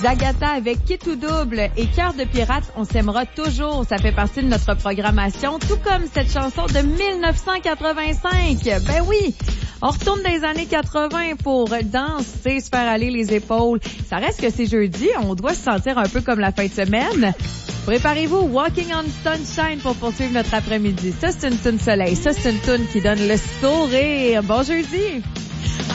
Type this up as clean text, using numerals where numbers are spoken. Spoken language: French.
Zagata avec Kit ou Double et Cœur de pirate, on s'aimera toujours. Ça fait partie de notre programmation, tout comme cette chanson de 1985. Ben oui, on retourne dans les années 80 pour danser, se faire aller les épaules. Ça reste que c'est jeudi, on doit se sentir un peu comme la fin de semaine. Préparez-vous, Walking on Sunshine pour poursuivre notre après-midi. Ça, c'est une toune soleil. Ça, c'est une toune qui donne le sourire. Bon jeudi!